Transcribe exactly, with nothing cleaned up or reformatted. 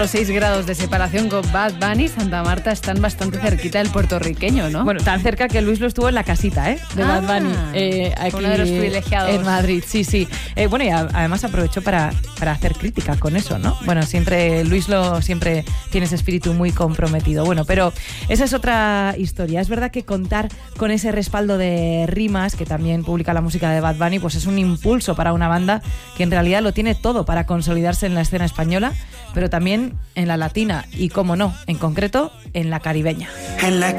Los seis grados de separación con Bad Bunny, Santa Marta están bastante cerquita del puertorriqueño, ¿no? Bueno, tan cerca que Luis lo estuvo en la casita, ¿eh? De ah, Bad Bunny. Eh, aquí uno de los privilegiados. En Madrid, sí, sí. Eh, bueno, y a, además aprovechó para, para hacer crítica con eso, ¿no? Bueno, siempre, Luis lo siempre tiene ese espíritu muy comprometido. Bueno, pero esa es otra historia. Es verdad que contar con ese respaldo de rimas, que también publica la música de Bad Bunny, pues es un impulso para una banda que en realidad lo tiene todo para consolidarse en la escena española, pero también en la latina y, como no, en concreto, en la caribeña. En la